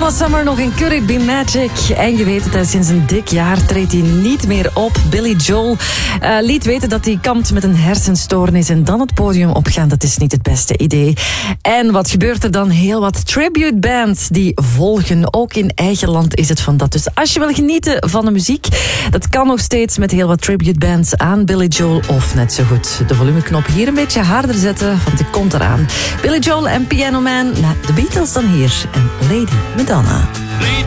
Donna Summer nog in Could It Be Magic. En je weet het, sinds een dik jaar treedt hij niet meer op. Billy Joel liet weten dat hij kampt met een hersenstoornis. En dan het podium opgaan, dat is niet het beste idee. En wat gebeurt er dan? Heel wat tribute bands die volgen. Ook in eigen land is het van dat. Dus als je wil genieten van de muziek, dat kan nog steeds met heel wat tribute bands aan Billy Joel. Of net zo goed de volumeknop hier een beetje harder zetten, want die komt eraan. Billy Joel en Piano Man. Nou, de Beatles dan hier. En Lady Madonna.